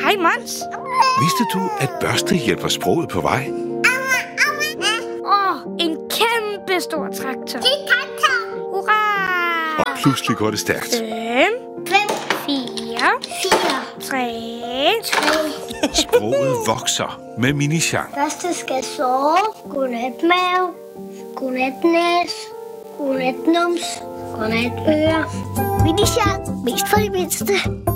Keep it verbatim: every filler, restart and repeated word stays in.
Hej, Mons. Vidste du, at børste hjælper sproget på vej? Åh, oh, en kæmpe stor traktor. Det er traktor. Hurra! Og pludselig går det stærkt. Fem, Fem, fire, fire, tre. tre. Sproget vokser med Mini-Jean. Første skal sove. Godnat mave. Godnat næs. Godnat nums. Godnat øre. Mini-Jean. Mest for de mindste.